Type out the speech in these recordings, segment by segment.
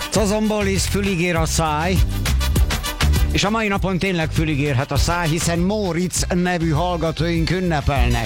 Cazomból is füligér a száj, és a mai napon tényleg füligérhet a száj, hiszen Móricz nevű hallgatóink ünnepelnek.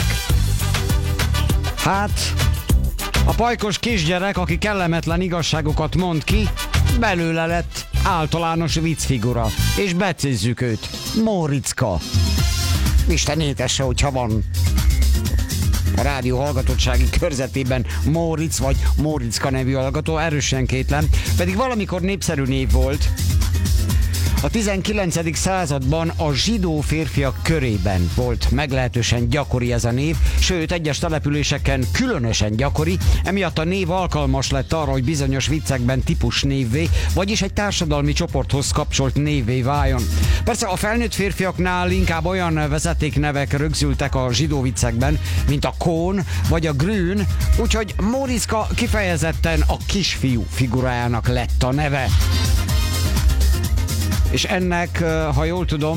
Hát, a pajkos kisgyerek, aki kellemetlen igazságokat mond ki, belőle lett általános viccfigura, és becézzük őt, Móriczka. Isten étesse, hogyha van a rádió hallgatottsági körzetében Móricz vagy Móriczka nevű hallgató, erősen kétlem, pedig valamikor népszerű név volt. A 19. században a zsidó férfiak körében volt meglehetősen gyakori ez a név, sőt egyes településeken különösen gyakori, emiatt a név alkalmas lett arra, hogy bizonyos viccekben típus névvé, vagyis egy társadalmi csoporthoz kapcsolt névvé váljon. Persze a felnőtt férfiaknál inkább olyan vezetéknevek rögzültek a zsidó viccekben, mint a Kohn vagy a Grün, úgyhogy Móriczka kifejezetten a kisfiú figurájának lett a neve. És ennek, ha jól tudom,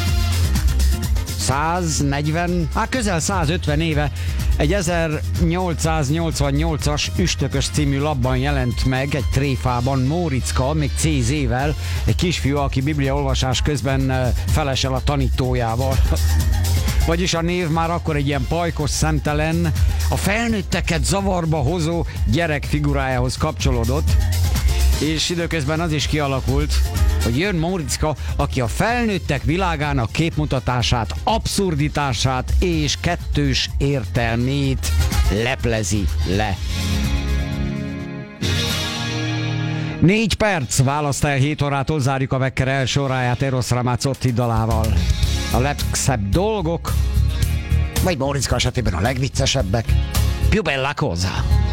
140, közel 150 éve egy 1888-as Üstökös című lapban jelent meg egy tréfában Móriczka, még CZ-vel, egy kisfiú, aki bibliaolvasás közben felesel a tanítójával. Vagyis a név már akkor egy ilyen pajkos, szemtelen, a felnőtteket zavarba hozó gyerek figurájához kapcsolódott, és időközben az is kialakult, hogy jön Móriczka, aki a felnőttek világának képmutatását, abszurditását és kettős értelmét leplezi le. 4 perc, választ el 7 órától, zárjuk a Vekker első óráját Eros Ramazzotti dalával. A legszebb dolgok, vagy Móriczka esetében a legviccesebbek. Più bella cosa.